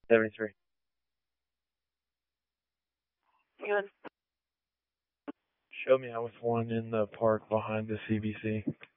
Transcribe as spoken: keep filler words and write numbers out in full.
seventy-three. Good. Show me out with one in the park behind the C B C.